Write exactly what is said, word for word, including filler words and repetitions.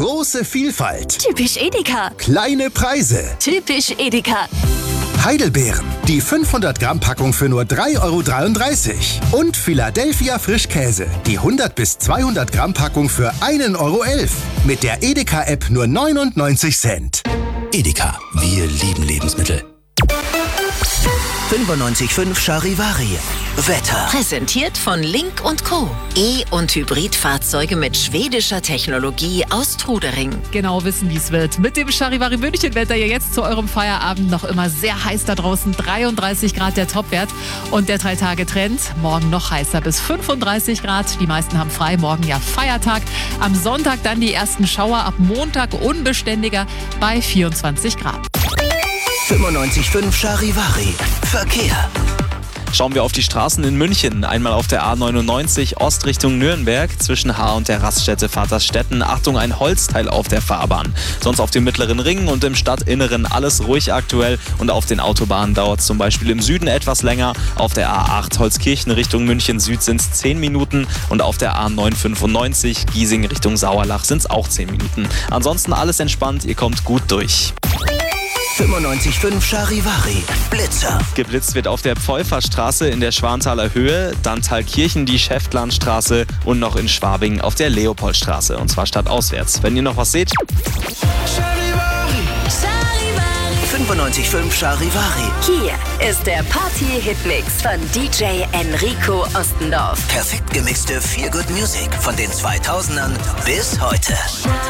Große Vielfalt. Typisch Edeka. Kleine Preise. Typisch Edeka. Heidelbeeren. Die fünfhundert Gramm Packung für nur drei Euro dreiunddreißig. Und Philadelphia Frischkäse. Die hundert bis zweihundert Gramm Packung für ein Euro elf. Mit der Edeka-App nur neunundneunzig Cent. Edeka, wir lieben Lebensmittel. fünfundneunzig Komma fünf Charivari. Wetter. Präsentiert von Link und Co. E- und Hybridfahrzeuge mit schwedischer Technologie aus Trudering. Genau wissen, wie es wird. Mit dem Charivari München-Wetter ja jetzt zu eurem Feierabend noch immer sehr heiß da draußen. dreiunddreißig Grad der Topwert. Und der Drei-Tage-Trend. Morgen noch heißer bis fünfunddreißig Grad. Die meisten haben frei. Morgen ja Feiertag. Am Sonntag dann die ersten Schauer. Ab Montag unbeständiger bei vierundzwanzig Grad. fünfundneunzig Komma fünf Charivari. Verkehr. Schauen wir auf die Straßen in München. Einmal auf der A neunundneunzig Ost Richtung Nürnberg zwischen Haar und der Raststätte Vaterstetten. Achtung, ein Holzteil auf der Fahrbahn. Sonst auf dem Mittleren Ring und im Stadtinneren alles ruhig aktuell. Und auf den Autobahnen dauert es zum Beispiel im Süden etwas länger. Auf der A acht Holzkirchen Richtung München Süd sind es zehn Minuten. Und auf der A neunhundertfünfundneunzig Giesing Richtung Sauerlach sind es auch zehn Minuten. Ansonsten alles entspannt, ihr kommt gut durch. fünfundneunzig Komma fünf Charivari. Blitzer. Geblitzt wird auf der Pfeuferstraße in der Schwanthaler Höhe, dann Thalkirchen die Schäftlarnstraße und noch in Schwabing auf der Leopoldstraße. Und zwar stadtauswärts. Wenn ihr noch was seht. fünfundneunzig Komma fünf Charivari. Hier ist der Party-Hitmix von D J Enrico Ostendorf. Perfekt gemixte Feel Good Music von den zweitausendern bis heute.